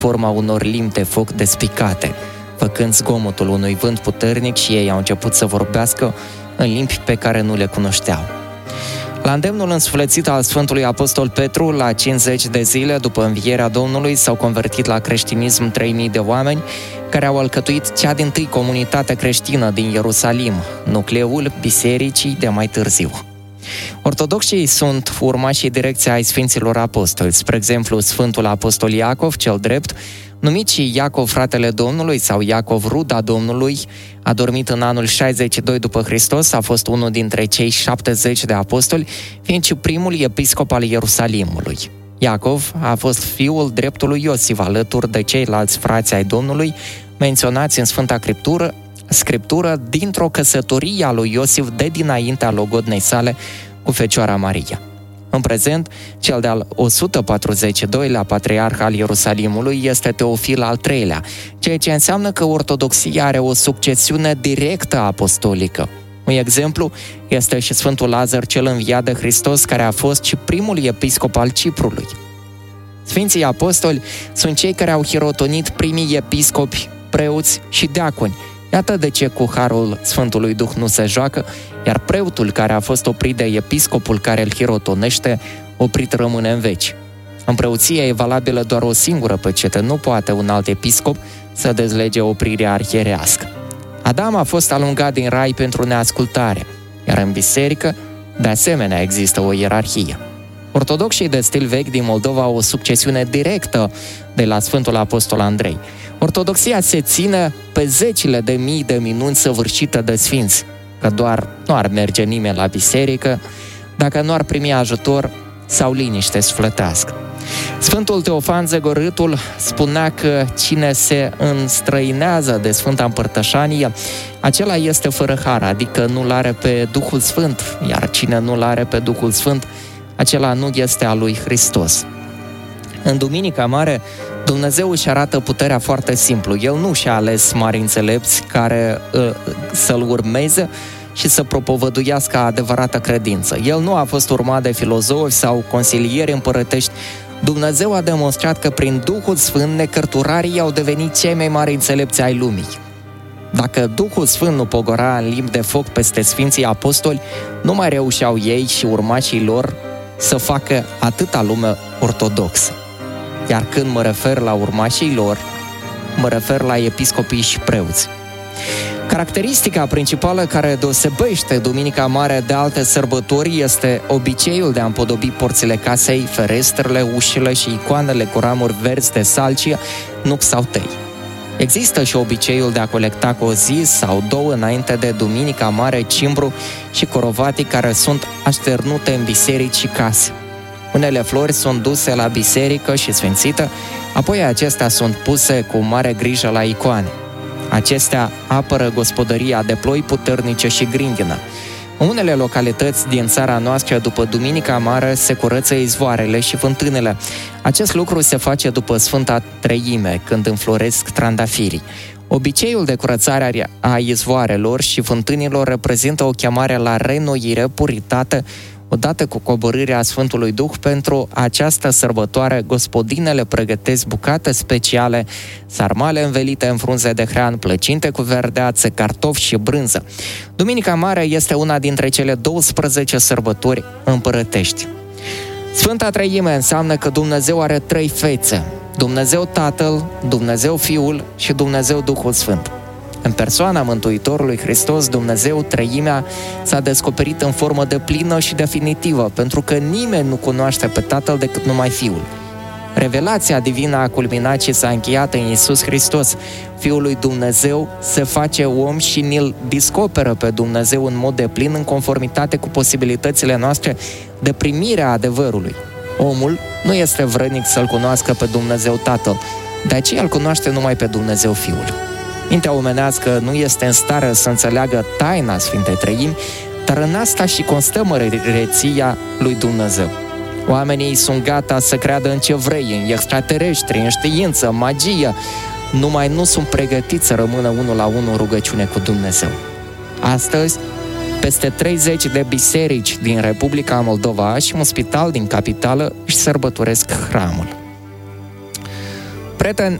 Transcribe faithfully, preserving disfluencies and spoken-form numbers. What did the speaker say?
forma unor limbi de foc despicate, făcând zgomotul unui vânt puternic, și ei au început să vorbească în limbi pe care nu le cunoșteau. La îndemnul însuflețit al Sfântului Apostol Petru, la cincizeci de zile după învierea Domnului, s-au convertit la creștinism trei mii de oameni, care au alcătuit cea dintâi comunitate creștină din Ierusalim, nucleul bisericii de mai târziu. Ortodoxii sunt urmașii direcției ai Sfinților Apostoli, spre exemplu Sfântul Apostol Iacov, cel drept, numit și Iacov fratele Domnului sau Iacov ruda Domnului, a dormit în anul șaizeci și doi după Hristos, a fost unul dintre cei șaptezeci de apostoli, fiind și primul episcop al Ierusalimului. Iacov a fost fiul dreptului Iosif, alături de ceilalți frați ai Domnului, menționați în Sfânta Scriptură, Scriptură dintr-o căsătorie a lui Iosif de dinaintea logodnei sale cu Fecioara Maria. În prezent, cel de-al o sută patruzeci și doilea patriarh al Ierusalimului este Teofil al treilea, ceea ce înseamnă că ortodoxia are o succesiune directă apostolică. Un exemplu este și Sfântul Lazar cel înviat de Hristos, care a fost și primul episcop al Ciprului. Sfinții apostoli sunt cei care au hirotonit primii episcopi, preoți și deaconi. Iată de ce cu harul Sfântului Duh nu se joacă, iar preotul care a fost oprit de episcopul care îl hirotonește, oprit rămâne în veci. În preoție e valabilă doar o singură pecetă, nu poate un alt episcop să dezlege oprirea arhierească. Adam a fost alungat din rai pentru neascultare, iar în biserică, de asemenea, există o ierarhie. Ortodoxii de stil vechi din Moldova au o succesiune directă de la Sfântul Apostol Andrei. Ortodoxia se ține pe zecile de mii de minuni săvârșite de sfinți, că doar nu ar merge nimeni la biserică dacă nu ar primi ajutor sau liniște sufletească. Sfântul Teofan Zăgorâtul spunea că cine se înstrăinează de Sfânta Împărtășanie, acela este fără har, adică nu-l are pe Duhul Sfânt, iar cine nu-l are pe Duhul Sfânt, acela nu este al lui Hristos. În Duminica Mare, Dumnezeu își arată puterea foarte simplu. El nu și-a ales mari înțelepți care uh, să-L urmeze și să propovăduiască adevărată credință. El nu a fost urmat de filozofi sau consilieri împărătești. Dumnezeu a demonstrat că prin Duhul Sfânt necărturarii au devenit cei mai mari înțelepți ai lumii. Dacă Duhul Sfânt nu pogora în limbi de foc peste Sfinții Apostoli, nu mai reușeau ei și urmașii lor să facă atâta lume ortodoxă. Iar când mă refer la urmașii lor, mă refer la episcopii și preoți. Caracteristica principală care deosebește Duminica Mare de alte sărbători este obiceiul de a împodobi porțile casei, ferestrele, ușile și icoanele cu ramuri verzi de salcie, nuc sau tei. Există și obiceiul de a colecta cu o zi sau două înainte de Duminica Mare cimbru și corovatii care sunt așternute în biserici și case. Unele flori sunt duse la biserică și sfințite, apoi acestea sunt puse cu mare grijă la icoane. Acestea apără gospodăria de ploi puternice și grindină. În unele localități din țara noastră, după Duminica Mare, se curăță izvoarele și fântânele. Acest lucru se face după Sfânta Treime, când înfloresc trandafirii. Obiceiul de curățare a izvoarelor și fântânilor reprezintă o chemare la reînnoire, puritate, odată cu coborârea Sfântului Duh. Pentru această sărbătoare, gospodinele pregătesc bucate speciale, sarmale învelite în frunze de hrean, plăcinte cu verdeață, cartofi și brânză. Duminica Mare este una dintre cele douăsprezece sărbători împărătești. Sfânta Treime înseamnă că Dumnezeu are trei fețe: Dumnezeu Tatăl, Dumnezeu Fiul și Dumnezeu Duhul Sfânt. În persoana Mântuitorului Hristos, Dumnezeu, Treimea, s-a descoperit în formă deplină și definitivă, pentru că nimeni nu cunoaște pe Tatăl decât numai Fiul. Revelația divină a culminat și s-a încheiat în Iisus Hristos. Fiul lui Dumnezeu se face om și ni-l descoperă pe Dumnezeu în mod deplin, în conformitate cu posibilitățile noastre de primire a adevărului. Omul nu este vrednic să-L cunoască pe Dumnezeu Tatăl, de aceea îl cunoaște numai pe Dumnezeu Fiul. Mintea omenească nu este în stare să înțeleagă taina Sfintei Treimi, dar în asta și constă măreția lui Dumnezeu. Oamenii sunt gata să creadă în ce vrei, în extraterestri, în știință, magie, numai nu sunt pregătiți să rămână unul la unul în rugăciune cu Dumnezeu. Astăzi, peste treizeci de biserici din Republica Moldova și un spital din capitală își sărbătoresc hramul. prieten,